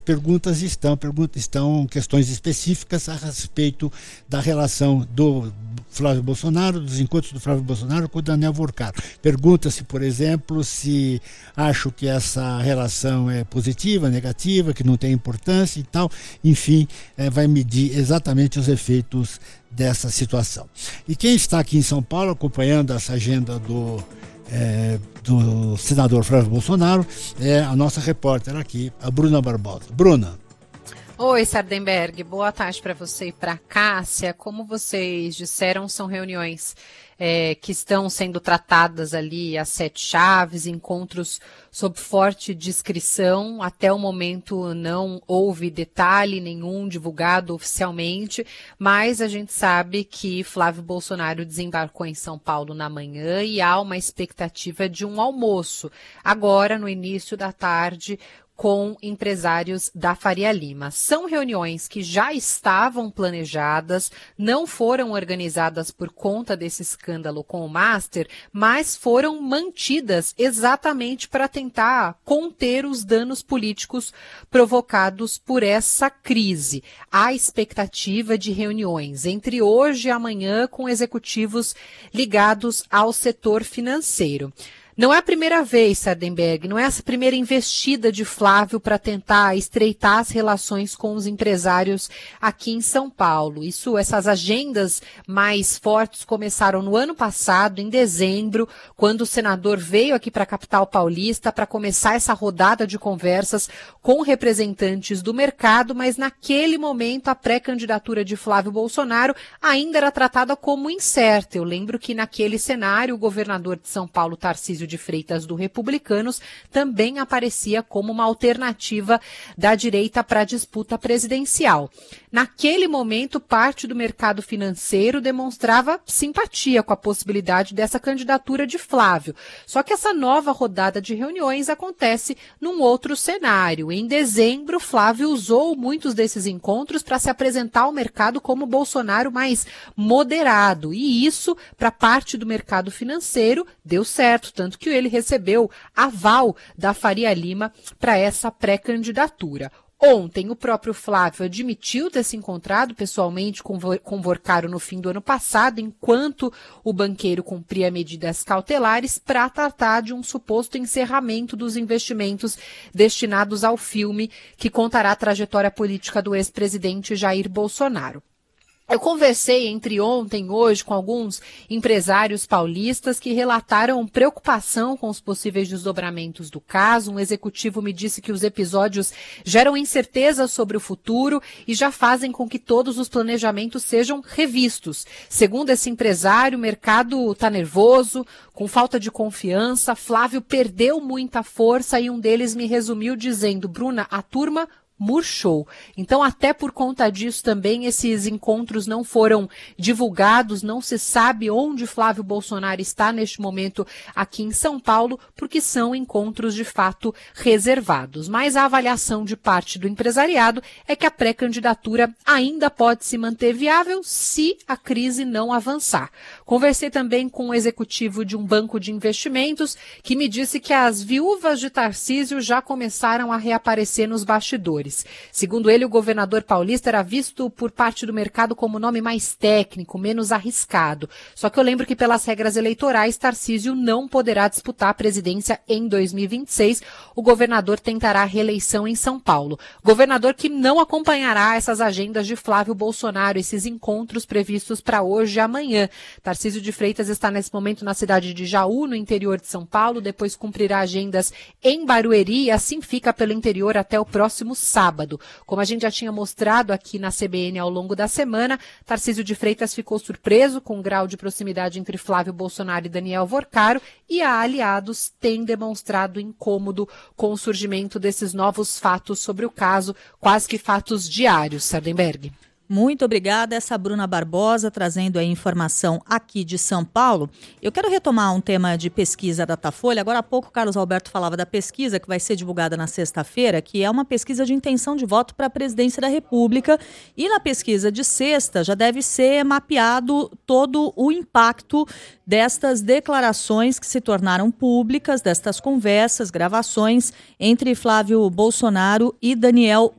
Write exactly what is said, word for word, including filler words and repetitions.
Perguntas estão, perguntas estão questões específicas a respeito da relação do Flávio Bolsonaro, dos encontros do Flávio Bolsonaro com o Daniel Vorcaro. Pergunta-se, por exemplo, se acho que essa relação é positiva, negativa, que não tem importância e tal. Enfim, é, vai medir exatamente os efeitos dessa situação. E quem está aqui em São Paulo acompanhando essa agenda do É, do senador Flávio Bolsonaro, é a nossa repórter aqui, a Bruna Barbosa. Bruna. Oi, Sardenberg, boa tarde para você e para a Cássia. Como vocês disseram, são reuniões é, que estão sendo tratadas ali às sete chaves, encontros sob forte discrição. Até o momento não houve detalhe nenhum divulgado oficialmente, mas a gente sabe que Flávio Bolsonaro desembarcou em São Paulo na manhã e há uma expectativa de um almoço agora no início da tarde com empresários da Faria Lima. São reuniões que já estavam planejadas, não foram organizadas por conta desse escândalo com o Master, mas foram mantidas exatamente para tentar conter os danos políticos provocados por essa crise. Há expectativa de reuniões entre hoje e amanhã com executivos ligados ao setor financeiro. Não é a primeira vez, Sardenberg, não é essa primeira investida de Flávio para tentar estreitar as relações com os empresários aqui em São Paulo. Isso, essas agendas mais fortes começaram no ano passado, em dezembro, quando o senador veio aqui para a capital paulista para começar essa rodada de conversas com representantes do mercado, mas naquele momento a pré-candidatura de Flávio Bolsonaro ainda era tratada como incerta. Eu lembro que naquele cenário o governador de São Paulo, Tarcísio de Freitas, do Republicanos, também aparecia como uma alternativa da direita para a disputa presidencial. Naquele momento, parte do mercado financeiro demonstrava simpatia com a possibilidade dessa candidatura de Flávio. Só que essa nova rodada de reuniões acontece num outro cenário. Em dezembro, Flávio usou muitos desses encontros para se apresentar ao mercado como Bolsonaro mais moderado. E isso, para parte do mercado financeiro, deu certo, tanto que ele recebeu aval da Faria Lima para essa pré-candidatura. Ontem, o próprio Flávio admitiu ter se encontrado pessoalmente com o Vorcaro no fim do ano passado, enquanto o banqueiro cumpria medidas cautelares para tratar de um suposto encerramento dos investimentos destinados ao filme que contará a trajetória política do ex-presidente Jair Bolsonaro. Eu conversei entre ontem e hoje com alguns empresários paulistas que relataram preocupação com os possíveis desdobramentos do caso. Um executivo me disse que os episódios geram incerteza sobre o futuro e já fazem com que todos os planejamentos sejam revistos. Segundo esse empresário, o mercado está nervoso, com falta de confiança. Flávio perdeu muita força e um deles me resumiu dizendo: Bruna, a turma murchou. Então, até por conta disso também, esses encontros não foram divulgados, não se sabe onde Flávio Bolsonaro está neste momento aqui em São Paulo, porque são encontros de fato reservados. Mas a avaliação de parte do empresariado é que a pré-candidatura ainda pode se manter viável se a crise não avançar. Conversei também com um executivo de um banco de investimentos que me disse que as viúvas de Tarcísio já começaram a reaparecer nos bastidores. Segundo ele, o governador paulista era visto por parte do mercado como nome mais técnico, menos arriscado. Só que eu lembro que pelas regras eleitorais, Tarcísio não poderá disputar a presidência em dois mil e vinte e seis. O governador tentará a reeleição em São Paulo. Governador que não acompanhará essas agendas de Flávio Bolsonaro, esses encontros previstos para hoje e amanhã. Tarcísio de Freitas está nesse momento na cidade de Jaú, no interior de São Paulo, depois cumprirá agendas em Barueri e assim fica pelo interior até o próximo sábado. Sábado. Como a gente já tinha mostrado aqui na C B N ao longo da semana, Tarcísio de Freitas ficou surpreso com o grau de proximidade entre Flávio Bolsonaro e Daniel Vorcaro e a aliados têm demonstrado incômodo com o surgimento desses novos fatos sobre o caso, quase que fatos diários, Sardenberg. Muito obrigada, essa Bruna Barbosa trazendo a informação aqui de São Paulo. Eu quero retomar um tema de pesquisa da Datafolha. Agora há pouco o Carlos Alberto falava da pesquisa que vai ser divulgada na sexta-feira, que é uma pesquisa de intenção de voto para a presidência da República. E na pesquisa de sexta já deve ser mapeado todo o impacto destas declarações que se tornaram públicas, destas conversas, gravações entre Flávio Bolsonaro e Daniel